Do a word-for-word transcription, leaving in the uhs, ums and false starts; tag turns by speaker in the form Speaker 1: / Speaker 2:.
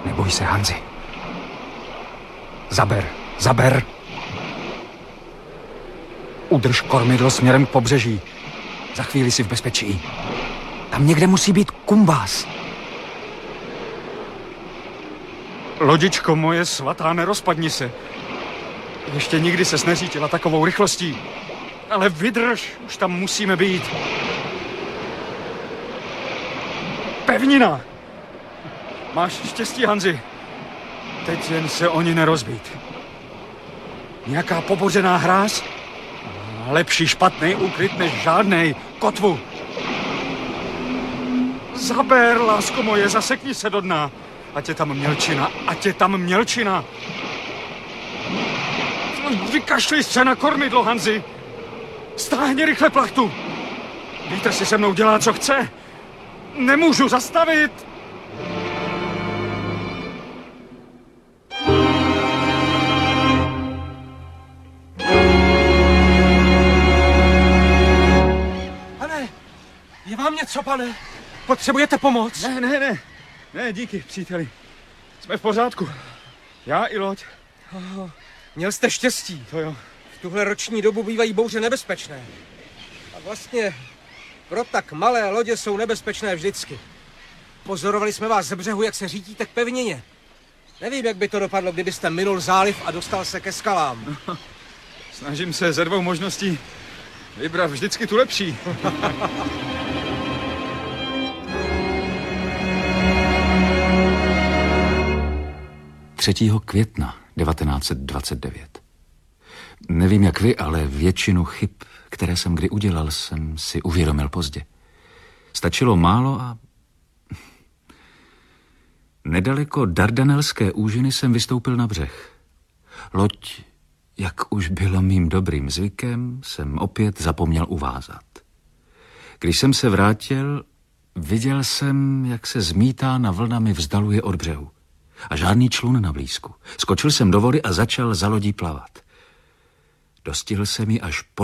Speaker 1: Neboj se, Hanzi. Zaber, zaber. Udrž kormidlo směrem k pobřeží. Za chvíli si v bezpečí. Tam někde musí být kumbás. Lodičko moje svatá, nerozpadni se. Ještě nikdy ses neřítila takovou rychlostí. Ale vydrž, už tam musíme být. Pevnina! Máš štěstí, Hanzi. Teď jen se oni nerozbít. Nějaká pobořená hráz? Lepší špatný úkryt než žádnej. Kotvu! Zaber, lásko moje, zasekni se do dna. Ať je tam mělčina, ať je tam mělčina. Vykašli se na kormidlo, Hanzi. Stáhni rychle plachtu. Vítr si se mnou dělá, co chce. Nemůžu zastavit.
Speaker 2: Pane, je vám něco, pane? Potřebujete pomoc?
Speaker 1: Ne, ne, ne. Ne, díky, příteli. Jsme v pořádku. Já i loď.
Speaker 2: Oh, měl jste štěstí.
Speaker 1: To jo.
Speaker 2: V tuhle roční dobu bývají bouře nebezpečné. A vlastně pro tak malé lodě jsou nebezpečné vždycky. Pozorovali jsme vás ze břehu, jak se řídíte k pevnině. Nevím, jak by to dopadlo, kdybyste minul záliv a dostal se ke skalám.
Speaker 1: No, snažím se ze dvou možností vybrat vždycky tu lepší. třetího května devatenáct set dvacet devět. Nevím, jak vy, ale většinu chyb, které jsem kdy udělal, jsem si uvědomil pozdě. Stačilo málo a... Nedaleko Dardanelské úžiny jsem vystoupil na břeh. Loď, jak už bylo mým dobrým zvykem, jsem opět zapomněl uvázat. Když jsem se vrátil, viděl jsem, jak se zmítána vlnami vzdaluje od břehu. A žádný člun na blízku. Skočil jsem do vody a začal za lodí plavat. Dostihl jsem ji až po